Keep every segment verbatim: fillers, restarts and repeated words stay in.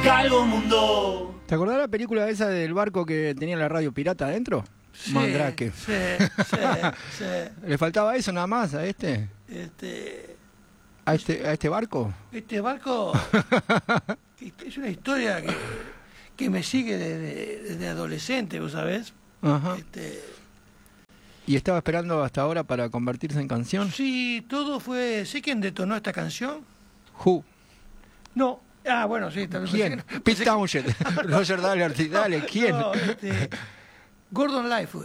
Calvo Mundo. ¿Te acordás de la película esa del barco que tenía la radio pirata adentro? Sí, Mandrake. Sí, sí, sí. ¿Le faltaba eso nada más a este? Este, ¿A este, a este barco? este barco es una historia que, que me sigue desde, desde adolescente, ¿vos sabés? Ajá. Este, ¿Y estaba esperando hasta ahora para convertirse en canción? sí, todo fue... ¿Sé quién detonó esta canción? Who? No. Ah, bueno, sí. También ¿Quién? pensé que- Pete Townshend. Roger Daltrey. Dale, ¿quién? No, este, Gordon Lightfoot.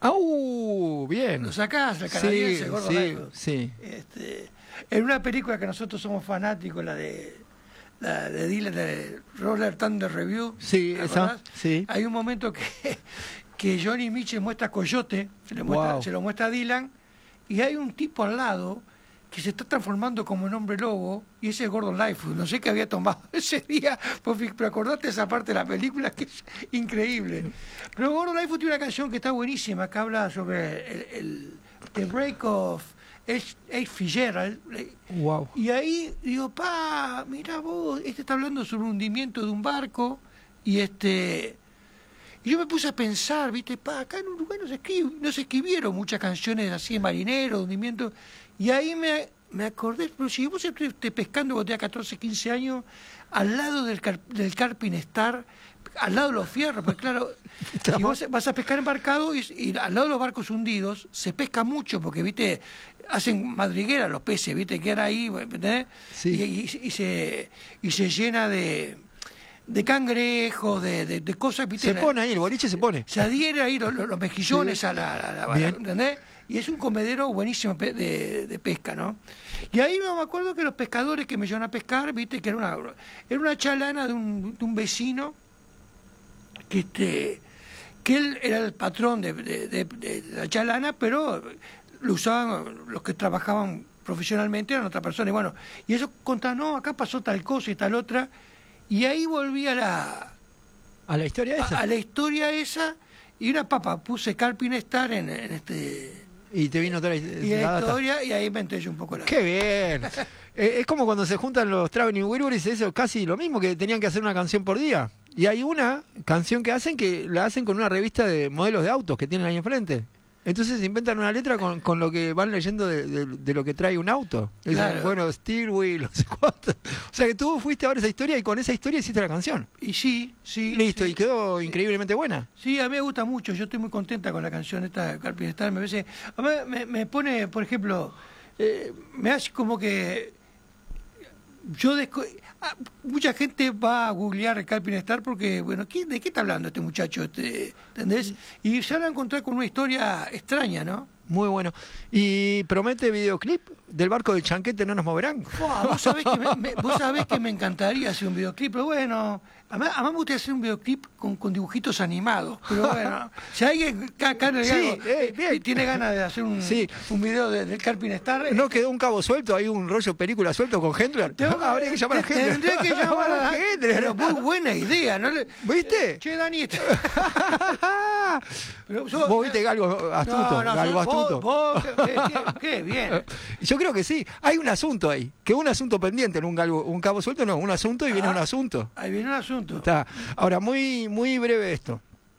¡Au! Bien. Lo sacás, el canadiense, Sí, Gordon sí, Lightfoot. sí. Este, en una película que nosotros somos fanáticos, la de la de Dylan, de Roller Thunder Review. Sí, ¿te esa, acordás? sí. Hay un momento que, que Johnny Mitchell muestra a Coyote, se, le muestra, Wow. se lo muestra a Dylan, y hay un tipo al lado que se está transformando como en hombre lobo, y ese es Gordon Lightfoot. No sé qué había tomado ese día, pero acordate esa parte de la película que es increíble. Pero Gordon Lightfoot tiene una canción que está buenísima, que habla sobre el, el The Break of H. Fitzgerald. Wow. Y ahí digo, pa, mira vos, este está hablando sobre un hundimiento de un barco, y este... Y yo me puse a pensar, viste, pa, acá en Uruguay no se, escribe, no se escribieron muchas canciones así de marinero, de hundimiento, y ahí me, me acordé, pero si vos estuviste pescando cuando tenías catorce, quince años, al lado del, car, del Carpin Star, al lado de los fierros, pues claro, si vos vas a pescar embarcado y, y al lado de los barcos hundidos, se pesca mucho, porque, viste, hacen madriguera los peces, viste, quedan ahí, ¿entendés? Sí. Y, y, y, se, y se llena de... de cangrejos, de, de, de cosas, ¿viste? Se pone ahí, el boliche se pone. Se adhiere ahí los, los mejillones Sí. a la, a la- a la- Bien. ¿entendés? Y es un comedero buenísimo pe- de, de pesca, ¿no? Y ahí me acuerdo que los pescadores que me llevan a pescar, viste, que era una, era una chalana de un, de un vecino, que este que él era el patrón de, de- de- de la chalana, pero lo usaban los que trabajaban profesionalmente, eran otra persona. Y bueno, y eso contaba, no, acá pasó tal cosa y tal otra. Y ahí volví a la, ¿A la historia esa? a, a la historia esa, y una papa, puse Carpin Star en, en este... Y te vino toda la, Y la la data. historia, y ahí inventé yo un poco la... ¡Qué bien! Eh, es como cuando se juntan los Traveling Wilburys, eso casi lo mismo, que tenían que hacer una canción por día. Y hay una canción que hacen que la hacen con una revista de modelos de autos que tienen ahí enfrente. Entonces inventan una letra con, con lo que van leyendo de, de- de lo que trae un auto. Dicen, Claro. bueno, Steel Wheel, no sé cuánto. O sea que tú fuiste a ver esa historia y con esa historia hiciste la canción. Y sí, sí. Listo, sí. y quedó increíblemente buena. Sí, a mí me gusta mucho, yo estoy muy contenta con la canción esta de Carpin Star, me parece... A mí me, me pone, por ejemplo, eh, me hace como que... Yo desco... ah, mucha gente va a googlear Carpin Star porque, bueno, ¿qué, ¿de qué está hablando este muchacho? Este, ¿entendés? Y se van a encontrar con una historia extraña, ¿no? Muy bueno. Y promete videoclip del barco del Chanquete, no nos moverán. Buah, vos, sabés que me, me- vos sabés que me encantaría hacer un videoclip, pero bueno, a mí, a mí me gustaría hacer un videoclip con, con dibujitos animados, pero bueno, si alguien acá, acá en el Sí, Gago, eh, bien. tiene ganas de hacer un, Sí. un video de- del Carpin Star, ¿No quedó un cabo suelto? ¿Hay un rollo película suelto con Hendler? tengo- Habría que llamar a Hendler. Tendría que llamar a Hendler. pero muy buena idea, ¿no? le- ¿Viste? Che, Dani, este- pero sos- Vos viste algo astuto, No, no, algo sos- vos- astuto. vos- qué, qué- qué bien. Yo creo que sí. Hay un asunto ahí. Que un asunto pendiente, en un, galgo- un cabo suelto, no, un asunto y viene Ah. un asunto. Ahí viene un asunto. Está. Ahora, muy, muy breve esto.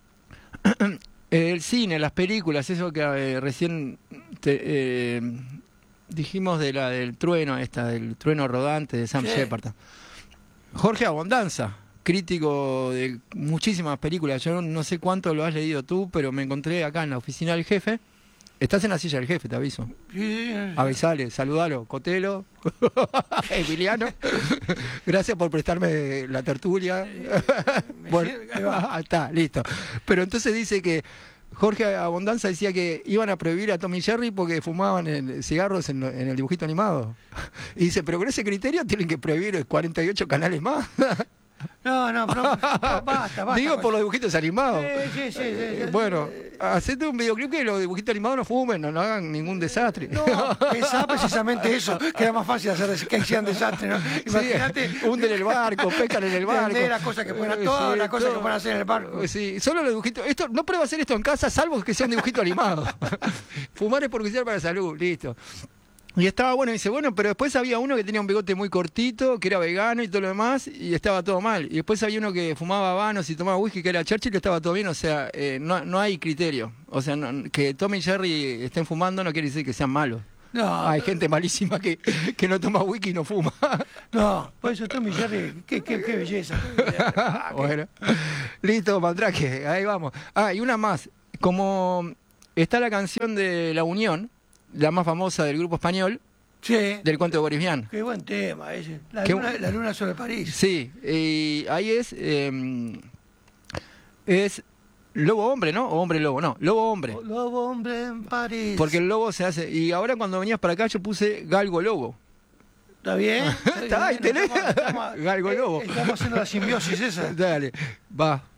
El cine, las películas, eso que eh, recién te, eh, dijimos de la del trueno, esta, del trueno rodante de Sam Sí. Shepard. Jorge Abondanza, crítico de muchísimas películas. Yo no, no sé cuánto lo has leído tú, pero me encontré acá en la oficina del jefe. Estás en la silla del jefe, te aviso. Sí, Avisale, saludalo, Cotelo, Emiliano. Gracias por prestarme la tertulia. me Bueno, sirve, ahí va. está, listo. Pero entonces dice que Jorge Abondanza decía que iban a prohibir a Tommy Jerry porque fumaban el- cigarros en, lo- en el dibujito animado. Y dice, pero con ese criterio tienen que prohibir cuarenta y ocho canales más. No, no, pero no, basta, basta. Digo con- por los dibujitos animados. Sí, sí, sí, sí, sí. Bueno, hacete un videoclip que los dibujitos animados no fumen, no, no hagan ningún desastre. No, pensaba precisamente eso, que era más fácil hacer des- que hicieran desastre, ¿no? Imagínate. Sí, hunden el barco, pescan en el barco. Entender las cosas que pueden hacer, Eh, todas sí, las cosas que todo. pueden hacer en el barco. Sí, solo los dibujitos. Esto, no prueba hacer esto en casa, salvo que sea un dibujito animado. Fumar es perjudicial para la salud, listo. Y estaba bueno, dice, bueno, pero después había uno que tenía un bigote muy cortito, que era vegano y todo lo demás, y estaba todo mal. Y después había uno que fumaba habanos y tomaba whisky, que era Churchill, que estaba todo bien. O sea, eh, no, no hay criterio. O sea, no, que Tom y Jerry estén fumando no quiere decir que sean malos. No, Hay gente malísima que, que no toma whisky y no fuma. no, por eso Tom y Jerry, qué, qué, qué belleza. Ah, qué- Bueno, listo, Mandrake, ahí vamos. Ah, y una más. Como está la canción de La Unión, la más famosa del grupo español, Sí, del cuento de Boris Vian. qué buen tema ese. La Qué luna, bu- la luna sobre París. Sí, y ahí es. eh, es lobo hombre, ¿no? O hombre lobo, no, lobo hombre. Oh, Lobo hombre en París. Porque el lobo se hace. Y ahora cuando venías para acá yo puse galgo lobo. ¿Está bien? Está, ahí tenés. Estamos- estamos- Galgo eh, lobo. Estamos haciendo la simbiosis esa. Dale, va.